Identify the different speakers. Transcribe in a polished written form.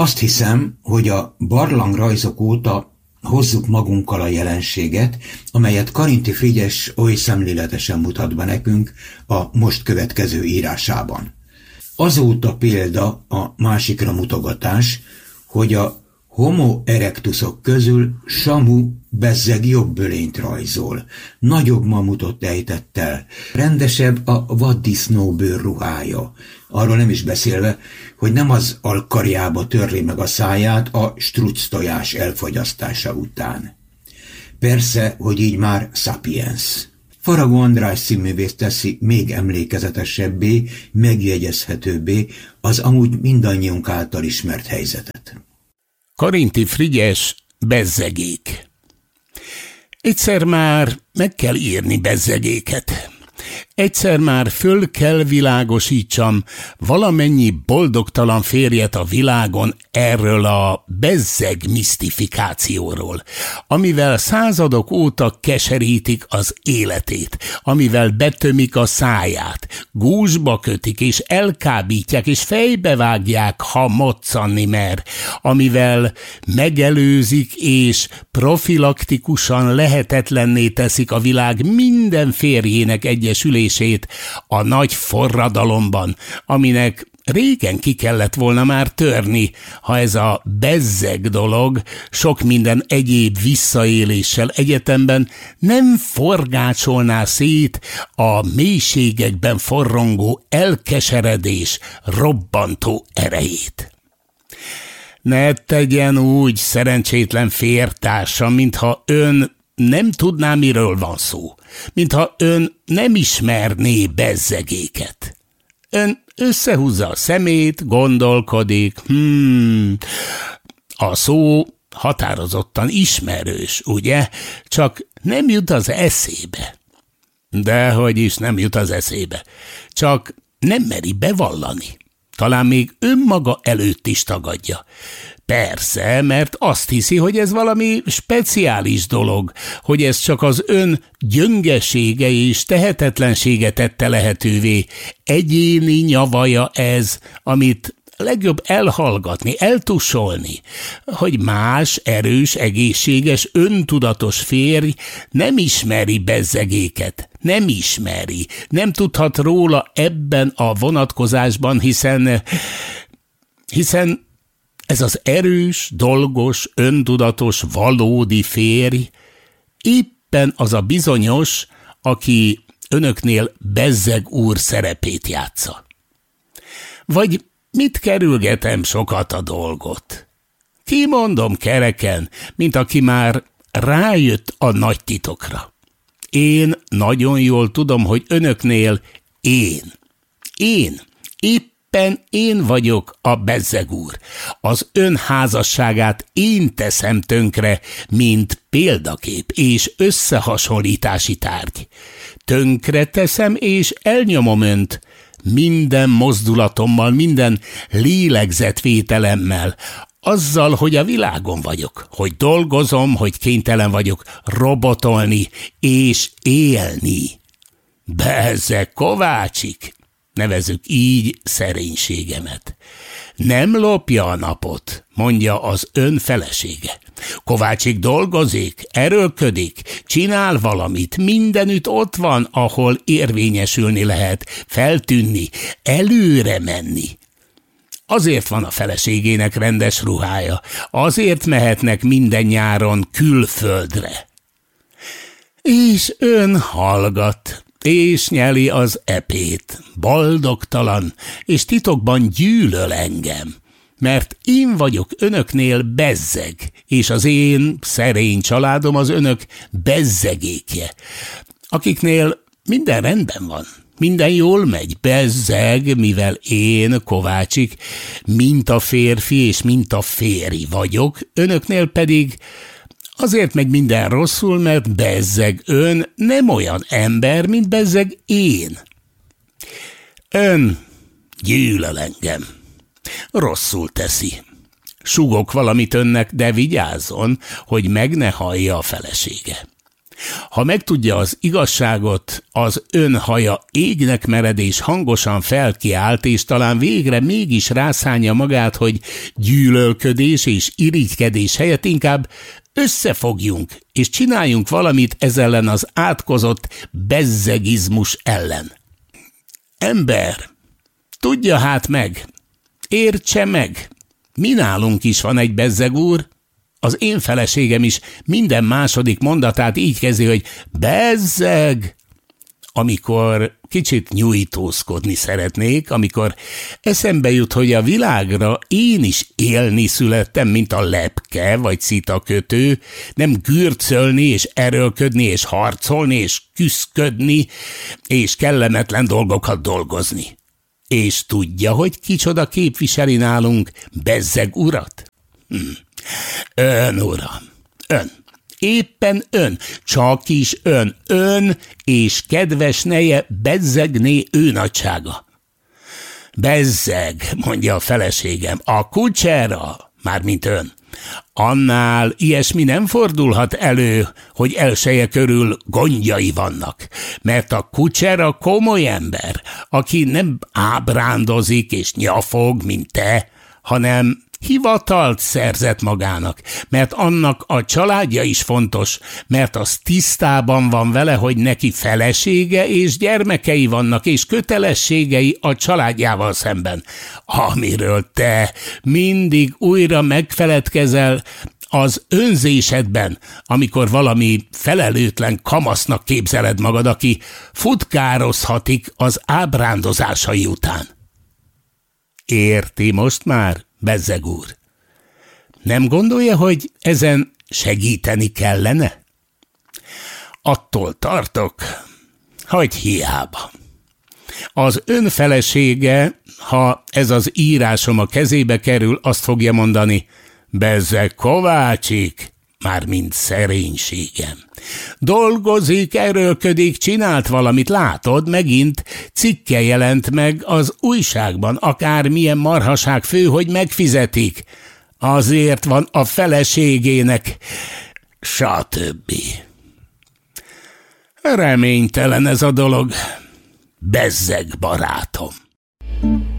Speaker 1: Azt hiszem, hogy a barlangrajzok óta hozzuk magunkkal a jelenséget, amelyet Karinthy Frigyes oly szemléletesen mutat be nekünk a most következő írásában. Azóta példa a másikra mutogatás, hogy a Homo erectusok közül Samu bezzeg jobb ölényt rajzol, nagyobb mamutot ejtett el, rendesebb a vaddisznó bőrruhája, arról nem is beszélve, hogy nem az alkarjába törli meg a száját a struc tojás elfogyasztása után. Persze, hogy így már sapiens. Faragó András színművész teszi még emlékezetesebbé, megjegyezhetőbbé az amúgy mindannyiunk által ismert helyzetet.
Speaker 2: Karinthy Frigyes bezzegék. Egyszer már meg kell írni bezzegéket. Egyszer már föl kell világosítsam valamennyi boldogtalan férjet a világon erről a bezzeg misztifikációról, amivel századok óta keserítik az életét, amivel betömik a száját, gúzsba kötik és elkábítják és fejbevágják, ha moccanni mer, amivel megelőzik és profilaktikusan lehetetlenné teszik a világ minden férjének egyesülését a nagy forradalomban, aminek régen ki kellett volna már törni, ha ez a bezzeg dolog sok minden egyéb visszaéléssel egyetemben nem forgácsolná szét a mélységekben forrongó elkeseredés robbantó erejét. Ne tegyen úgy, szerencsétlen fértársam, mintha ön nem tudná, miről van szó, mintha ön nem ismerné bezzegéket. Ön összehúzza a szemét, gondolkodik, a szó határozottan ismerős, ugye? Csak nem jut az eszébe. Dehogy is nem jut az eszébe. Csak nem meri bevallani. Talán még önmaga előtt is tagadja. Persze, mert azt hiszi, hogy ez valami speciális dolog, hogy ez csak az ön gyöngesége és tehetetlensége tette lehetővé. Egyéni nyavaja ez, amit legjobb elhallgatni, eltusolni, hogy más, erős, egészséges, öntudatos férj nem ismeri bezzegéket, nem ismeri, nem tudhat róla ebben a vonatkozásban, hiszen ez az erős, dolgos, öntudatos, valódi férj éppen az a bizonyos, aki önöknél bezzeg úr szerepét játsza. Vagy mit kerülgetem sokat a dolgot? Kimondom kereken, mint aki már rájött a nagy titokra. Én nagyon jól tudom, hogy önöknél éppen én vagyok a bezzeg úr. Az ön házasságát én teszem tönkre, mint példakép és összehasonlítási tárgy. Tönkre teszem és elnyomom önt, minden mozdulatommal, minden lélegzetvételemmel, azzal, hogy a világon vagyok, hogy dolgozom, hogy kénytelen vagyok robotolni és élni. Bezzeg Kovácsik, nevezzük így szerénységemet. Nem lopja a napot, mondja az ön felesége. Kovácsik dolgozik, erőlködik, csinál valamit, mindenütt ott van, ahol érvényesülni lehet, feltűnni, előre menni. Azért van a feleségének rendes ruhája, azért mehetnek minden nyáron külföldre. És ön hallgat, és nyeli az epét, boldogtalan, és titokban gyűlöl engem, mert én vagyok önöknél bezzeg, és az én szerény családom az önök bezzegékje, akiknél minden rendben van. Minden jól megy, bezzeg, mivel én, Kovácsik, mint a férfi és mint a férj vagyok, önöknél pedig azért megy minden rosszul, mert bezzeg ön nem olyan ember, mint bezzeg én. Ön gyűlöl engem. Rosszul teszi. Sugok valamit önnek, de vigyázzon, hogy meg ne hallja a felesége. Ha megtudja az igazságot, az ön haja égnek mered és hangosan felkiált, és talán végre mégis rászánja magát, hogy gyűlölködés és irigykedés helyett inkább összefogjunk, és csináljunk valamit ez ellen az átkozott bezzegizmus ellen. Ember, tudja hát meg, értse meg, mi nálunk is van egy bezzeg úr. Az én feleségem is minden második mondatát így kezdi, hogy bezzeg. Amikor kicsit nyújtózkodni szeretnék, amikor eszembe jut, hogy a világra én is élni születtem, mint a lepke vagy szitakötő, nem gürcölni és erőlködni és harcolni és küszködni és kellemetlen dolgokat dolgozni. És tudja, hogy kicsoda képviseli nálunk bezzeg urat? Ön, uram, ön. Éppen ön, csak is ön és kedves neje bezzegné ő nagysága. Bezzeg, mondja a feleségem, a kucsera, mármint ön. Annál ilyesmi nem fordulhat elő, hogy elseje körül gondjai vannak, mert a kucsera komoly ember, aki nem ábrándozik és nyafog, mint te, hanem hivatalt szerzett magának, mert annak a családja is fontos, mert az tisztában van vele, hogy neki felesége és gyermekei vannak, és kötelességei a családjával szemben. Amiről te mindig újra megfeledkezel az önzésedben, amikor valami felelőtlen kamasznak képzeled magad, aki futkározhatik az ábrándozásai után. Érti most már, bezzeg úr? Nem gondolja, hogy ezen segíteni kellene? Attól tartok, hogy hiába. Az ön felesége, ha ez az írásom a kezébe kerül, azt fogja mondani, bezzeg Kovácsik, mármint szerénységem. Dolgozik, erőlködik, csinált valamit, látod, megint cikke jelent meg az újságban, akármilyen marhaság fő, hogy megfizetik. Azért van a feleségének, stb. Reménytelen ez a dolog, bezzeg barátom.